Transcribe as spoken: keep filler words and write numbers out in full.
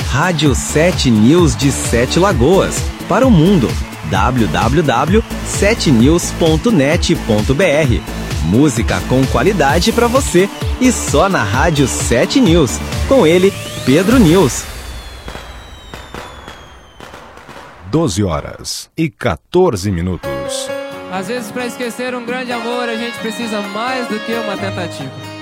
Rádio sete News de Sete Lagoas, para o mundo. w w w ponto sete news ponto net ponto b r. Música com qualidade para você e só na Rádio sete News. Com ele, Pedro News. doze horas e quatorze minutos. Às vezes, para esquecer um grande amor, a gente precisa mais do que uma tentativa.